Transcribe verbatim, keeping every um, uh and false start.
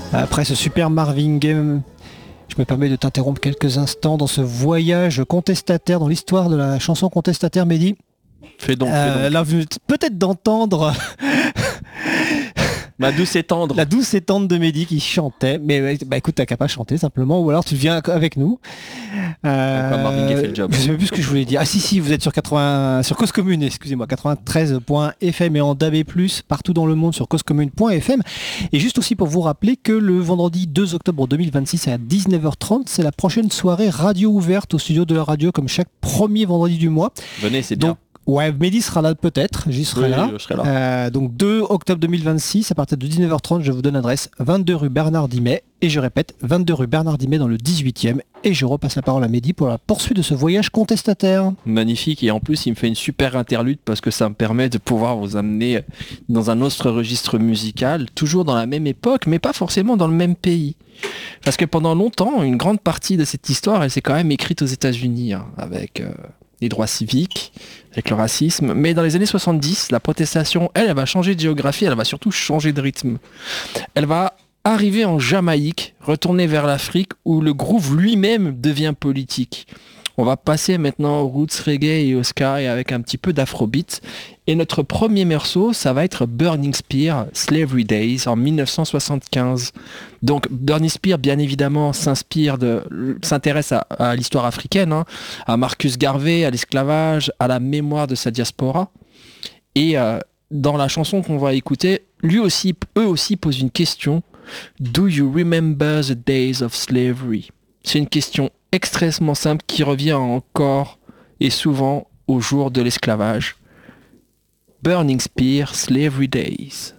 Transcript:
Après ce super Marvin Gaye, je me permets de t'interrompre quelques instants dans ce voyage contestataire dans l'histoire de la chanson contestataire, Mehdi. Fais donc, Euh, fais donc. là, vous venez peut-être d'entendre Ma douce et tendre. la douce et tendre de Mehdi qui chantait. Mais bah écoute, t'as qu'à pas chanter simplement, ou alors tu viens avec nous. Euh, Pas Marvin Gaye fait le job. Je sais même plus ce que je voulais dire. Ah si si, vous êtes sur quatre-vingts, sur Cause Commune, excusez-moi, quatre-vingt-treize point F M et en D A B plus, partout dans le monde sur causecommune point F M. Et juste aussi pour vous rappeler que le vendredi deux octobre deux mille vingt-six à dix-neuf heures trente, c'est la prochaine soirée radio ouverte au studio de la radio, comme chaque premier vendredi du mois. Venez, c'est Donc, bien. ouais, Mehdi sera là peut-être, j'y serai Oui, là. je serai là. Euh, donc deux octobre deux mille vingt-six, à partir de dix-neuf heures trente, je vous donne l'adresse vingt-deux rue Bernard Dimet. Et je répète, vingt-deux rue Bernard Dimet dans le dix-huitième. Et je repasse la parole à Mehdi pour la poursuite de ce voyage contestataire. Magnifique, et en plus il me fait une super interlude parce que ça me permet de pouvoir vous amener dans un autre registre musical, toujours dans la même époque, mais pas forcément dans le même pays. Parce que pendant longtemps, une grande partie de cette histoire, elle s'est quand même écrite aux États-Unis, hein, avec euh, les droits civiques, avec le racisme. Mais dans les années soixante-dix, la protestation, elle, elle va changer de géographie, elle va surtout changer de rythme. Elle va arriver en Jamaïque, retourner vers l'Afrique, où le groove lui-même devient politique. On va passer maintenant au roots reggae et au ska avec un petit peu d'afrobeat. Et notre premier morceau, ça va être Burning Spear, Slavery Days, en mille neuf cent soixante-quinze. Donc Burning Spear, bien évidemment, s'inspire de, s'intéresse à, à l'histoire africaine, hein, à Marcus Garvey, à l'esclavage, à la mémoire de sa diaspora. Et euh, dans la chanson qu'on va écouter, lui aussi, eux aussi posent une question. Do you remember the days of slavery? C'est une question extrêmement simple qui revient encore et souvent au jour de l'esclavage. Burning Spear, Slavery Days.